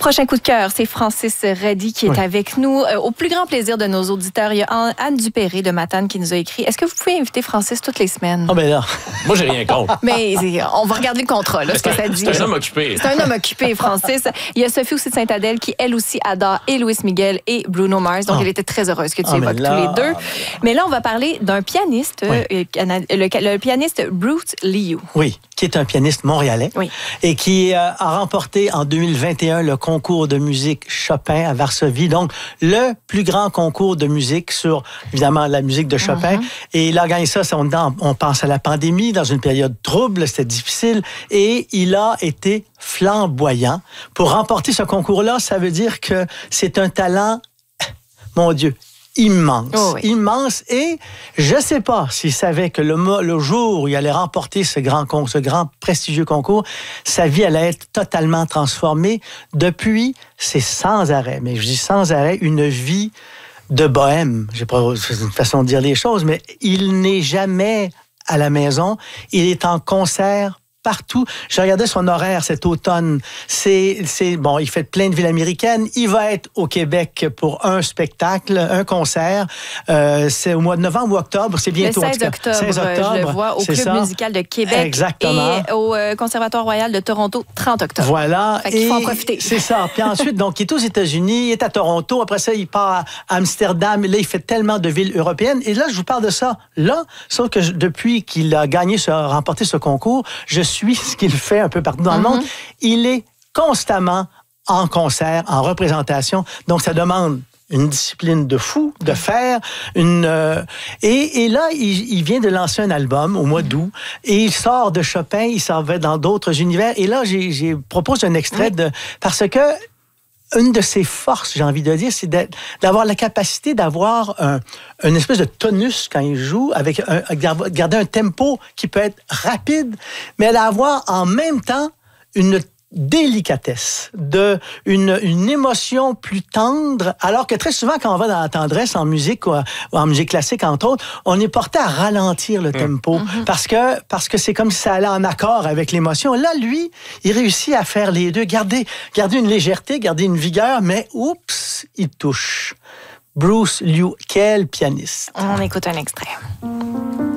Prochain coup de cœur, c'est Francis Reddy qui est avec nous. Au plus grand plaisir de nos auditeurs, il y a Anne Dupéré de Matane qui nous a écrit. Est-ce que vous pouvez inviter Francis toutes les semaines? Ah ben là, moi, j'ai rien contre. Mais on va regarder le contrat, là, ce que ça dit. C'est un homme occupé. C'est un homme occupé, Francis. Il y a Sophie aussi de Sainte-Adèle qui, elle aussi, adore et Luis Miguel et Bruno Mars. Donc, elle était très heureuse que tu évoques tous les deux. Mais là, on va parler d'un pianiste, le pianiste Bruce Liu. Oui, qui est un pianiste montréalais et qui a remporté en 2021 le concours de musique Chopin à Varsovie. Donc, le plus grand concours de musique sur, évidemment, la musique de Chopin. Et il a gagné ça, on pense à la pandémie, dans une période trouble, c'était difficile. Et il a été flamboyant. Pour remporter ce concours-là, ça veut dire que c'est un talent, mon Dieu, immense. Immense. Et je sais pas s'il savait que le jour où il allait remporter ce grand prestigieux concours, sa vie allait être totalement transformée. Depuis, c'est sans arrêt, mais je dis sans arrêt, une vie de bohème. J'ai pas une façon de dire les choses, mais il n'est jamais à la maison. Il est en concert partout. Je regardais son horaire cet automne. Bon, il fait plein de villes américaines. Il va être au Québec pour un spectacle, un concert. C'est au mois de novembre ou octobre. C'est bientôt. Le 16 octobre, je le vois, au Club musical de Québec. Exactement. Et au Conservatoire royal de Toronto, 30 octobre. Voilà. Il faut en profiter. C'est ça. Puis ensuite, donc, il est aux États-Unis, il est à Toronto. Après ça, il part à Amsterdam. Et là, il fait tellement de villes européennes. Et là, je vous parle de ça. Là, sauf que depuis qu'il a remporté ce concours, je suis ce qu'il fait un peu partout dans le monde. Il est constamment en concert, en représentation. Donc, ça demande une discipline de fou, de faire et là, il vient de lancer un album au mois d'août et il sort de Chopin, il s'en va dans d'autres univers. Et là, j'ai proposé un extrait parce que une de ses forces, j'ai envie de dire, c'est d'avoir la capacité d'avoir une espèce de tonus quand il joue, garder un tempo qui peut être rapide, mais d'avoir en même temps une délicatesse, une émotion plus tendre, alors que très souvent, quand on va dans la tendresse en musique, ou en musique classique, entre autres, on est porté à ralentir le tempo, parce que c'est comme si ça allait en accord avec l'émotion. Là, lui, il réussit à faire les deux, garder une légèreté, garder une vigueur, mais oups, il touche. Bruce Liu, quel pianiste. On écoute un extrait.